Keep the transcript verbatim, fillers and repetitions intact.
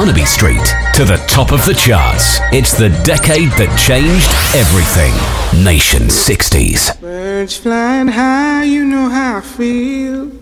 Barnaby Street to the top of the charts. It's the decade that changed everything. Nation sixties. Birds flying high, you know how I feel.